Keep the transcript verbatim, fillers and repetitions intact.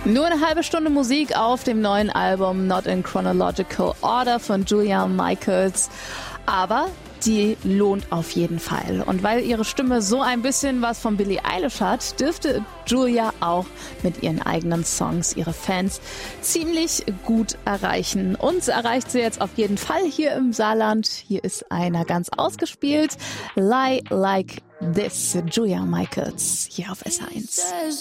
Nur eine halbe Stunde Musik auf dem neuen Album Not in Chronological Order von Julia Michaels. Aber die lohnt auf jeden Fall. Und weil ihre Stimme so ein bisschen was von Billie Eilish hat, dürfte Julia auch mit ihren eigenen Songs ihre Fans ziemlich gut erreichen. Uns erreicht sie jetzt auf jeden Fall hier im Saarland. Hier ist einer ganz ausgespielt. Lie Like This, Julia Michaels, hier auf S eins.